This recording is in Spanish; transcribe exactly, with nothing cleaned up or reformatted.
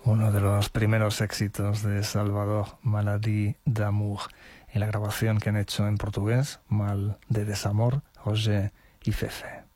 Uno de los primeros éxitos de Salvador, Maladie d'amour, en la grabación que han hecho en portugués, Mal de desamor, Roger y Fefe.